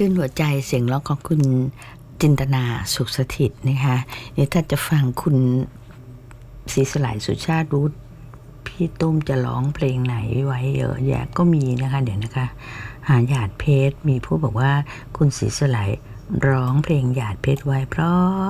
ชื่นหัวใจเสียงร้องของคุณจินตนาสุขสถิตนะคะนี่ถ้าจะฟังคุณศรีสลายสุชาติรู้พี่ตุ้มจะร้องเพลงไหนไว้เยอะแยะก็มีนะคะเดี๋ยวนะคะหาหยาดเพชรมีผู้บอกว่าคุณศรีสลายร้องเพลงหยาดเพชรไว้เพราะ